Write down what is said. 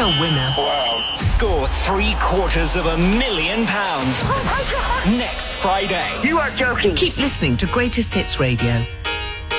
winner. Wow. Score £750,000. Oh, my God. Next Friday. You are joking. Keep listening to Greatest Hits Radio.